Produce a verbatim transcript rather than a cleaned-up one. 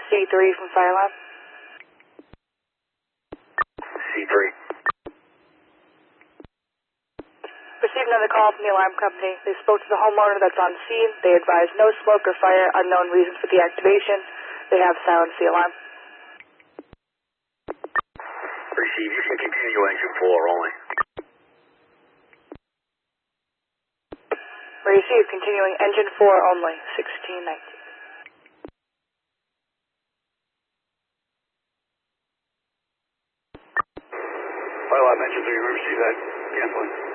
C three from Fire Alarm. C three. Received another call from the alarm company. They spoke to the homeowner that's on scene. They advised no smoke or fire, unknown reasons for the activation. They have silenced the alarm. Receive. You can continue engine four only. Receive. Continuing engine four only. sixteen nineteen. Fire Alarm engine three. Receive that. Canceling.